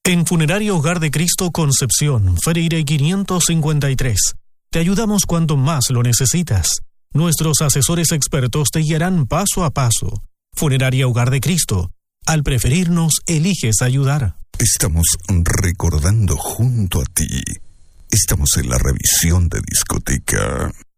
En Funeraria Hogar de Cristo Concepción, Freire 553, te ayudamos cuando más lo necesitas. Nuestros asesores expertos te guiarán paso a paso. Funeraria Hogar de Cristo, al preferirnos, eliges ayudar. Estamos recordando junto a ti. Estamos en la revisión de discoteca.